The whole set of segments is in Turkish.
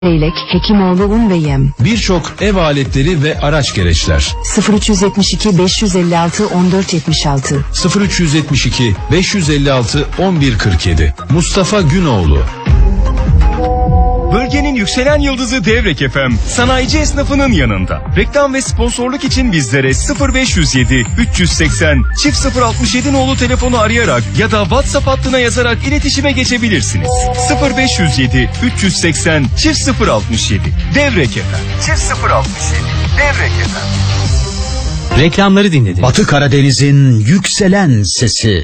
Leylek, Hekimoğlu un ve yem. Birçok ev aletleri ve araç gereçler. 0372 556 1476. 0372 556 1147. Mustafa Günoğlu. Bölgenin yükselen yıldızı Devrek FM, sanayici esnafının yanında. Reklam ve sponsorluk için bizlere 0507 380 067 nolu telefonu arayarak ya da WhatsApp hattına yazarak iletişime geçebilirsiniz. 0507 380 067 Devrek FM. 067 Devrek FM. Reklamları dinlediniz. Batı Karadeniz'in yükselen sesi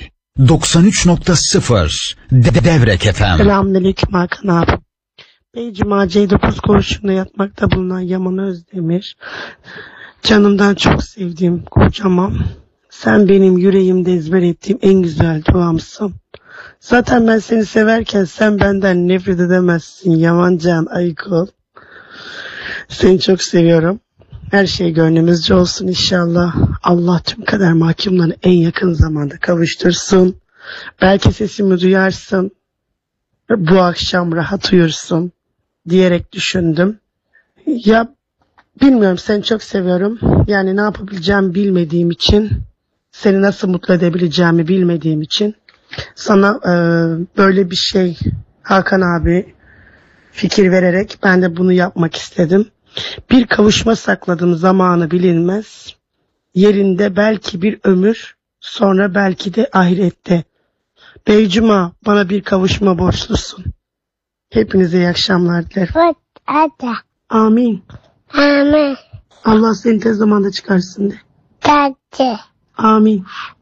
93.0 Devrek FM. Selamünaleyküm Hakan abi. Beycuma C9 koğuşunda yatmakta bulunan Yaman Özdemir. Canımdan çok sevdiğim kocamam. Sen benim yüreğimde ezber ettiğim en güzel duamsın. Zaten ben seni severken sen benden nefret edemezsin. Yamancan ayık ol. Seni çok seviyorum. Her şey gönlümüzce olsun inşallah. Allah tüm kader mahkumlarını en yakın zamanda kavuştursun. Belki sesimi duyarsın. Bu akşam rahat uyursun diyerek düşündüm. Ya bilmiyorum, seni çok seviyorum. Yani ne yapabileceğimi bilmediğim için, seni nasıl mutlu edebileceğimi bilmediğim için sana böyle bir şey Hakan abi fikir vererek ben de bunu yapmak istedim. Bir kavuşma sakladım, zamanı bilinmez. Yerinde belki bir ömür, sonra belki de ahirette. Beycuma, bana bir kavuşma borçlusun. Hepinize iyi akşamlar dilerim. Amin. Amin. Allah seni tez zamanda çıkarsın de. Tadı. Amin.